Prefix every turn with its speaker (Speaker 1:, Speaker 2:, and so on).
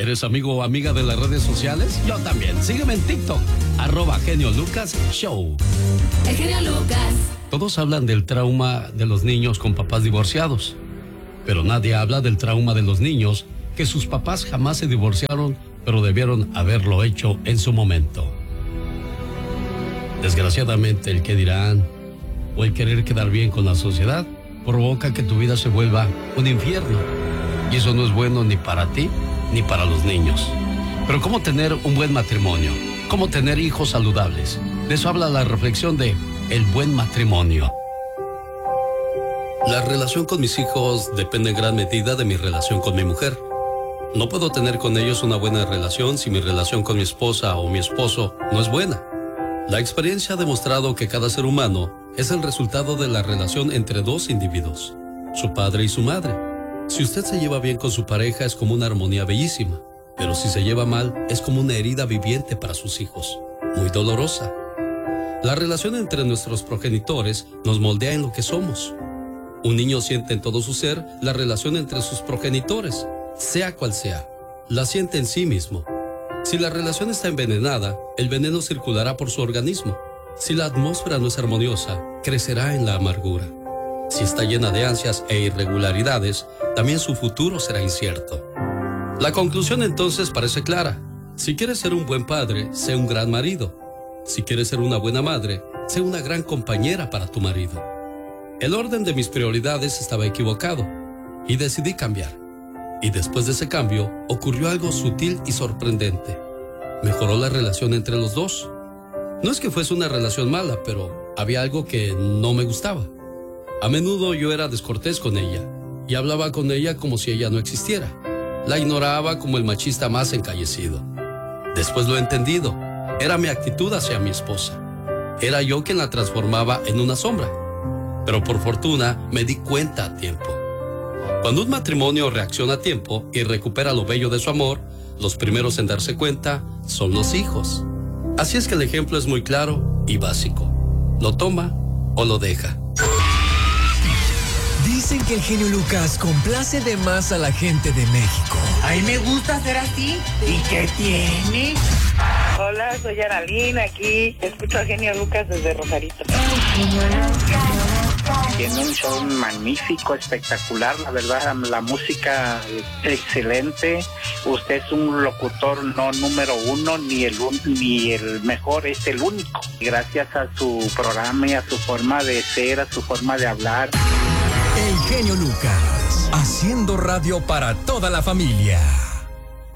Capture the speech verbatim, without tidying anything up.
Speaker 1: ¿Eres amigo o amiga de las redes sociales? Yo también. Sígueme en TikTok, arroba Genio Lucas Show.
Speaker 2: El Genio Lucas.
Speaker 1: Todos hablan del trauma de los niños con papás divorciados, pero nadie habla del trauma de los niños que sus papás jamás se divorciaron, pero debieron haberlo hecho en su momento. Desgraciadamente, el qué dirán o el querer quedar bien con la sociedad provoca que tu vida se vuelva un infierno. Y eso no es bueno ni para ti ni para los niños. Pero ¿cómo tener un buen matrimonio? ¿Cómo tener hijos saludables? De eso habla la reflexión de El Buen Matrimonio. La relación con mis hijos depende en gran medida de mi relación con mi mujer. No puedo tener con ellos una buena relación si mi relación con mi esposa o mi esposo no es buena. La experiencia ha demostrado que cada ser humano es el resultado de la relación entre dos individuos, su padre y su madre. Si usted se lleva bien con su pareja es como una armonía bellísima, pero si se lleva mal es como una herida viviente para sus hijos, muy dolorosa. La relación entre nuestros progenitores nos moldea en lo que somos. Un niño siente en todo su ser la relación entre sus progenitores, sea cual sea, la siente en sí mismo. Si la relación está envenenada, el veneno circulará por su organismo. Si la atmósfera no es armoniosa, crecerá en la amargura. Si está llena de ansias e irregularidades, también su futuro será incierto. La conclusión entonces parece clara. Si quieres ser un buen padre, sé un gran marido. Si quieres ser una buena madre, sé una gran compañera para tu marido. El orden de mis prioridades estaba equivocado y decidí cambiar. Y después de ese cambio, ocurrió algo sutil y sorprendente. Mejoró la relación entre los dos. No es que fuese una relación mala, pero había algo que no me gustaba. A menudo yo era descortés con ella y hablaba con ella como si ella no existiera. La ignoraba como el machista más encallecido. Después lo he entendido. Era mi actitud hacia mi esposa. Era yo quien la transformaba en una sombra. Pero por fortuna me di cuenta a tiempo. Cuando un matrimonio reacciona a tiempo y recupera lo bello de su amor, los primeros en darse cuenta son los hijos. Así es que el ejemplo es muy claro y básico. Lo toma o lo deja.
Speaker 3: Dicen que el genio Lucas complace de más a la gente de México.
Speaker 4: A mí me gusta ser así. ¿Y qué tiene?
Speaker 5: Hola, soy Aralina, aquí escucho a Genio Lucas desde Rosarito.
Speaker 6: Tiene un show magnífico, espectacular, la verdad, la música es excelente. Usted es un locutor no número uno, ni el, ni el mejor, es el único. Gracias a su programa y a su forma de ser, a su forma de hablar.
Speaker 3: El genio Lucas, haciendo radio para toda la familia.